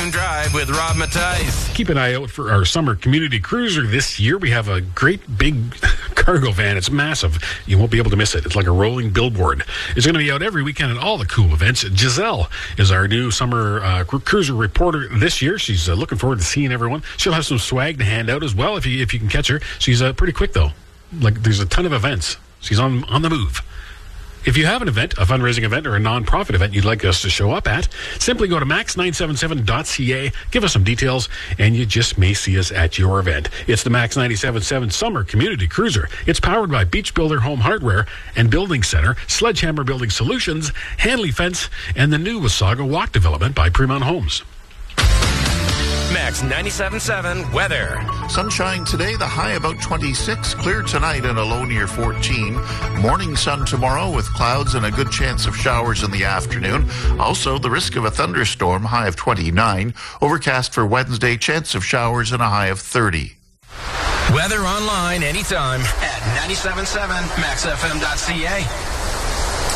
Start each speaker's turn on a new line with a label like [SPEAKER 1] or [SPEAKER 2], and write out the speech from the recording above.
[SPEAKER 1] Drive with Rob Matthijs.
[SPEAKER 2] Keep an eye out for our summer community cruiser this year. We have a great big cargo van. It's massive. You won't be able to miss it. It's like a rolling billboard. It's going to be out every weekend at all the cool events. Giselle is our new summer cruiser reporter this year. She's looking forward to seeing everyone. She'll have some swag to hand out as well if you can catch her. She's pretty quick though. Like there's a ton of events. She's on the move. If you have an event, a fundraising event, or a non-profit event you'd like us to show up at, simply go to max977.ca, give us some details, and you just may see us at your event. It's the Max 97.7 Summer Community Cruiser. It's powered by Beach Builder Home Hardware and Building Center, Sledgehammer Building Solutions, Hanley Fence, and the new Wasaga Walk development by Fremont Homes.
[SPEAKER 1] Max 97.7 weather.
[SPEAKER 3] Sunshine today, the high about 26. Clear tonight and a low near 14. Morning sun tomorrow with clouds and a good chance of showers in the afternoon. Also, the risk of a thunderstorm, high of 29. Overcast for Wednesday, chance of showers and a high of 30.
[SPEAKER 1] Weather online anytime at 97.7maxfm.ca.